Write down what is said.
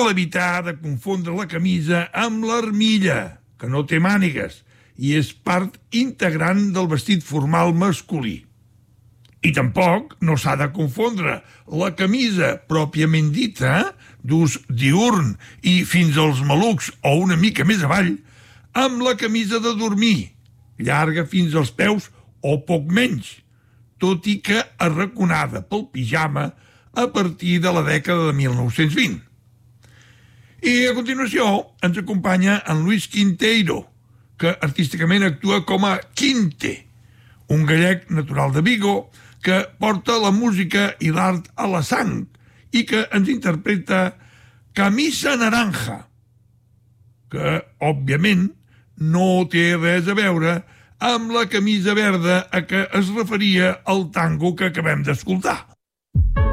cal evitar de confondre la camisa amb l'armilla, que no té mànigues i és part integrant del vestit formal masculí. I tampoc no s'ha de confondre la camisa pròpiament dita, d'ús diürn i fins als malucs o una mica més avall, amb la camisa de dormir, llarga fins als peus o poc menys, tot i que arraconada pel pijama a partir de la dècada de 1920. I a continuació ens acompanya en Luis Quinteiro, que artísticament actua com a Quinte, un gallec natural de Vigo que porta la música i l'art a la sang i que ens interpreta Camisa Naranja, que, òbviament, no té res a veure amb la camisa verda a què es referia el tango que acabem d'escoltar.